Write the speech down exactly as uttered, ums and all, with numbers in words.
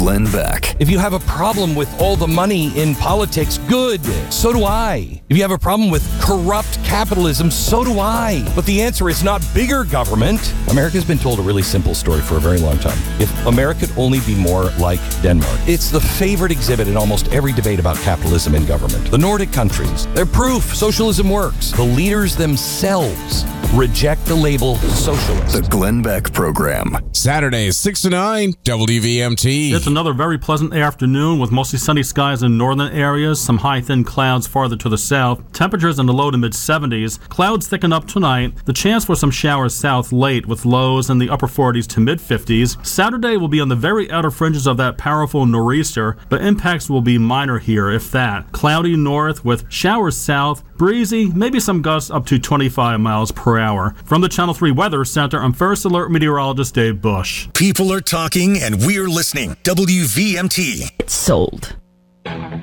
Glenn Beck. If you have a problem with all the money in politics, good. So do I. If you have a problem with corrupt capitalism, so do I. But the answer is not bigger government. America's been told a really simple story for a very long time. If America could only be more like Denmark. It's the favorite exhibit in almost every debate about capitalism in government. The Nordic countries, they're proof socialism works. The leaders themselves reject the label socialist. The Glenn Beck Program. Saturdays, six to nine, W V M T. It's another very pleasant afternoon with mostly sunny skies in northern areas, some high thin clouds farther to the south. Temperatures in the low to mid seventies. Clouds thicken up tonight. The chance for some showers south late with lows in the upper forties to mid fifties. Saturday will be on the very outer fringes of that powerful nor'easter, but impacts will be minor here, if that. Cloudy north with showers south, breezy, maybe some gusts up to twenty-five miles per hour. From the Channel three Weather Center, I'm First Alert Meteorologist Dave Bush. People are talking and we're listening. W V M T. It's sold.